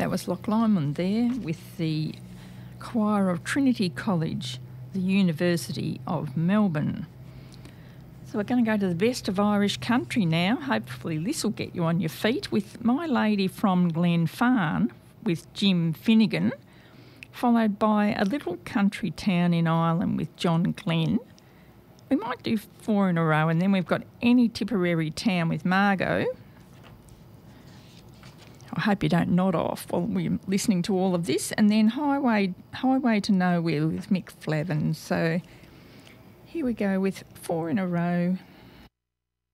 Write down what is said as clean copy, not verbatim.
That was Loch Lomond there with the choir of Trinity College, the University of Melbourne. So we're going to go to the best of Irish country now. Hopefully this will get you on your feet with My Lady from Glenfarne with Jim Finnegan, followed by A Little Country Town in Ireland with John Glenn. We might do 4 in a row, and then we've got Any Tipperary Town with Margot. I hope you don't nod off while we're listening to all of this. And then Highway to Nowhere with Mick Flavin. So here we go with 4 in a row.